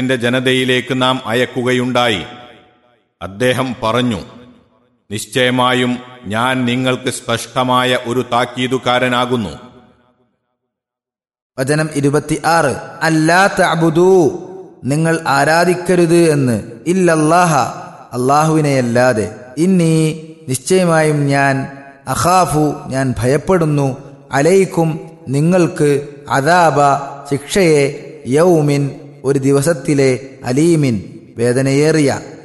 ജനതയിലേക്ക് നാം അയക്കുകയുണ്ടായി. അദ്ദേഹം പറഞ്ഞു, നിശ്ചയമായും ഞാൻ നിങ്ങൾക്ക് സ്പഷ്ടമായ ഒരു താക്കീതുകാരനാകുന്നു. വചനം 26, അല്ലാ തഅബുദൂ, നിങ്ങൾ ആരാധിക്കരുത് എന്ന്, ഇല്ലല്ലാഹ, അല്ലാഹുവിനെയല്ലാതെ, ഇന്നി, നിശ്ചയമായും ഞാൻ, അഖാഫു, ഞാൻ ഭയപ്പെടുന്നു, അലൈക്കും, നിങ്ങൾക്ക്, അദാബ, ശിക്ഷയെ, യൗമിൻ, ഒരു ദിവസത്തിലെ, അലീമിൻ, വേദനയേറിയ.